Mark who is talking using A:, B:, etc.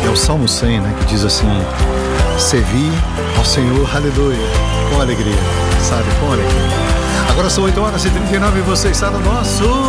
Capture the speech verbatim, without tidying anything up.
A: o Salmo cem, né, que diz assim: servi ao Senhor, aleluia, com alegria, sabe, com alegria. Agora são oito horas e trinta e nove e você está no nosso